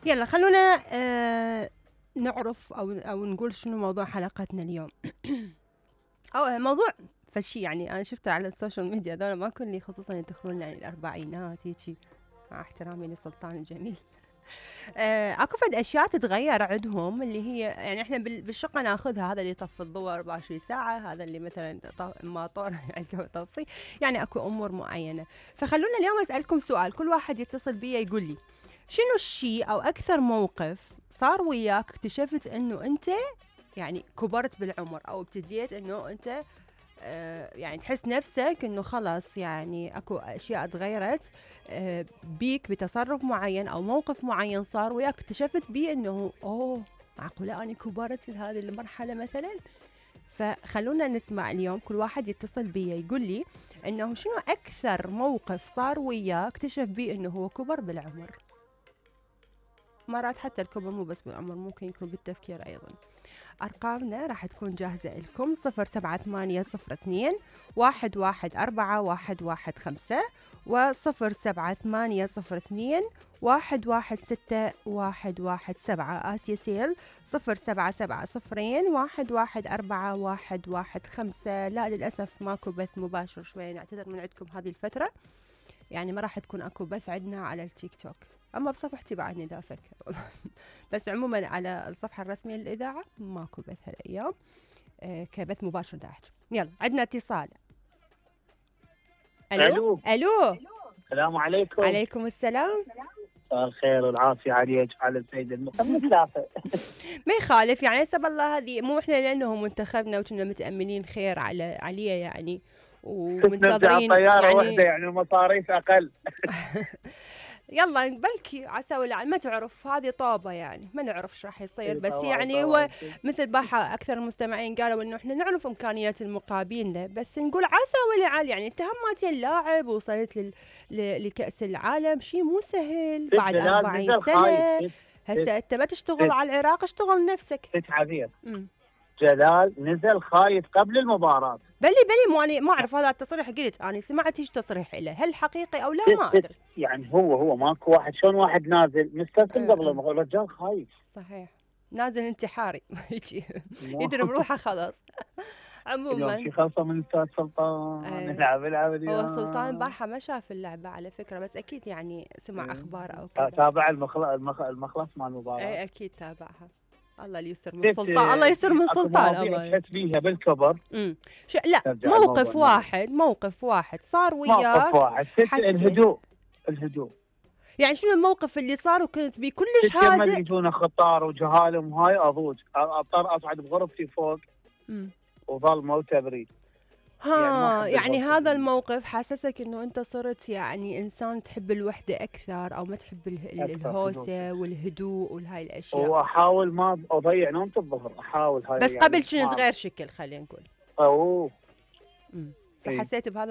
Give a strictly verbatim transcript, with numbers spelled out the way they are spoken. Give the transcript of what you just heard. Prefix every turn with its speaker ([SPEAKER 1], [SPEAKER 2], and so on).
[SPEAKER 1] يلا خلونا آه نعرف او او نقول شنو موضوع حلقتنا اليوم. او موضوع فشي يعني انا شفته على السوشيال ميديا، هذول ما كل خصوصا يدخلون يعني الاربعينات هيجي، مع احترامي لسلطان الجميل. آه، اكو فد اشياء تتغير عندهم، اللي هي يعني احنا بال- بالشقه ناخذها، هذا اللي يطفي الضوء أربعة وعشرين ساعه، هذا اللي مثلا ط- ماطور عندكم يطفي، يعني اكو امور معينه. فخلونا اليوم اسالكم سؤال، كل واحد يتصل بي يقول لي شنو الشيء او اكثر موقف صار وياك اكتشفت انه انت يعني كبرت بالعمر، او ابتديت انه انت آه، يعني تحس نفسك انه خلاص يعني اكو اشياء تغيرت آه، بيك بتصرف معين او موقف معين صار وياك، اكتشفت بيه انه اوه معقوله اني كبرت لهذه المرحله مثلا. فخلونا نسمع اليوم، كل واحد يتصل بي يقول لي انه شنو اكثر موقف صار وياه اكتشف بيه انه هو كبر بالعمر. مرات حتى الكبر مو بس بالعمر، ممكن يكون بالتفكير ايضا. أرقامنا راح تكون جاهزة لكم: صفر سبعة ثمانية صفر اثنين واحد واحد أربعة واحد واحد خمسة، وصفر سبعة ثمانية صفر اثنين واحد واحد ستة واحد واحد سبعة. آسيا سيل صفر سبعة سبعة صفرين واحد واحد أربعة واحد واحد خمسة. لا للأسف ماكو بث مباشر، شوي نعتذر من عندكم هذه الفترة، يعني ما راح تكون اكو بث عندنا على التيك توك، اما بصفحتي بعدني لا افكر. بس عموما على الصفحه الرسميه للاذاعه ماكو بث هالايام آه كبث مباشر دا احكي. يلا عندنا اتصال. الو
[SPEAKER 2] الو
[SPEAKER 1] الو.
[SPEAKER 2] السلام عليكم.
[SPEAKER 1] عليكم السلام.
[SPEAKER 2] مساء الخير والعافيه عليك على السيد المقدم ثلاثه.
[SPEAKER 1] ما يخالف يعني، حسب الله، هذه مو احنا لانه منتخبنا وكنا متاملين خير على عليه يعني،
[SPEAKER 2] نرجع
[SPEAKER 1] ومنتظرين
[SPEAKER 2] الطياره واحده
[SPEAKER 1] يعني.
[SPEAKER 2] يعني المصاريف اقل.
[SPEAKER 1] يلا بلكي عسى ولا ما تعرف، هذه طابة يعني ما نعرف ايش راح يصير،
[SPEAKER 2] اي
[SPEAKER 1] بس
[SPEAKER 2] طبعا
[SPEAKER 1] يعني هو
[SPEAKER 2] طبعا.
[SPEAKER 1] مثل باحة أكثر المستمعين قالوا إنه إحنا نعرف إمكانيات المقابلين، بس نقول عسى ولعل يعني. أنت هماتين لاعب وصلت لل... ل... لكأس العالم، شيء مو سهل
[SPEAKER 2] ست
[SPEAKER 1] بعد
[SPEAKER 2] جلال
[SPEAKER 1] أربعين
[SPEAKER 2] نزل خايف.
[SPEAKER 1] سنة.
[SPEAKER 2] ست ست
[SPEAKER 1] هسه أنت ما تشتغل
[SPEAKER 2] ست
[SPEAKER 1] على العراق، اشتغل نفسك.
[SPEAKER 2] ست عبير.
[SPEAKER 1] امم
[SPEAKER 2] جلال نزل خايف قبل المباراه.
[SPEAKER 1] بلي بلي مو أنا ما أعرف هذا التصريح، قلت أنا سمعت هيك تصريح له، هل حقيقي أو لا
[SPEAKER 2] ست
[SPEAKER 1] ما
[SPEAKER 2] ست
[SPEAKER 1] أدري.
[SPEAKER 2] يعني هو هو ماكو واحد، شلون واحد نازل مستسلم
[SPEAKER 1] أه
[SPEAKER 2] قبل
[SPEAKER 1] أه.
[SPEAKER 2] المباراه، الرجال خايف.
[SPEAKER 1] صحيح، نازل انتحاري. يجي
[SPEAKER 2] ما-
[SPEAKER 1] يضرب روحه خلاص.
[SPEAKER 2] اليوم
[SPEAKER 1] عموما
[SPEAKER 2] شي خلصه من الاستاذ سلطان
[SPEAKER 1] آه،
[SPEAKER 2] نلعب العب
[SPEAKER 1] هو سلطان
[SPEAKER 2] اليوم.
[SPEAKER 1] البارحة ما شاف اللعبة على فكرة، بس أكيد يعني سمع أخبار أو كذا.
[SPEAKER 2] تابع المخلص المخ- المخلص مال المباراه.
[SPEAKER 1] أي أكيد تابعها. الله اللي يسر من
[SPEAKER 2] شفت
[SPEAKER 1] سلطان، الله يسر من
[SPEAKER 2] اكو
[SPEAKER 1] سلطان
[SPEAKER 2] مواضيع
[SPEAKER 1] أمانة.
[SPEAKER 2] تحس بيها بالكبر.
[SPEAKER 1] امم ش... لا
[SPEAKER 2] نرجع الموضوع
[SPEAKER 1] موقف
[SPEAKER 2] الموضوع
[SPEAKER 1] واحد، موقف واحد صار
[SPEAKER 2] موقف
[SPEAKER 1] وياك
[SPEAKER 2] واحد. ست
[SPEAKER 1] حسيت.
[SPEAKER 2] الهدوء. الهدوء.
[SPEAKER 1] يعني شنو الموقف اللي صار وكنت بيه كلش
[SPEAKER 2] ست يما
[SPEAKER 1] هادئ؟
[SPEAKER 2] يجونا خطار وجهالهم هاي اضوج اضطر اصعد بغرفتي فوق
[SPEAKER 1] امم
[SPEAKER 2] وظلمه وتبريد. يعني ما
[SPEAKER 1] ها،
[SPEAKER 2] احب
[SPEAKER 1] يعني
[SPEAKER 2] الغرفه
[SPEAKER 1] هذا
[SPEAKER 2] الظلمه.
[SPEAKER 1] الموقف حسسك انه انت صرت يعني انسان تحب الوحدة اكثر، او ما تحب اله- ال-
[SPEAKER 2] اكثر هدوء.
[SPEAKER 1] الهوسة والهدوء وهاي الاشياء.
[SPEAKER 2] واحاول ما اضيع نومة الظهر، احاول هاي
[SPEAKER 1] بس
[SPEAKER 2] يعني
[SPEAKER 1] قبل كنت
[SPEAKER 2] ما.
[SPEAKER 1] غير شكل خلينا نقول.
[SPEAKER 2] اوه.
[SPEAKER 1] امم
[SPEAKER 2] اي.
[SPEAKER 1] فحسيت بهذا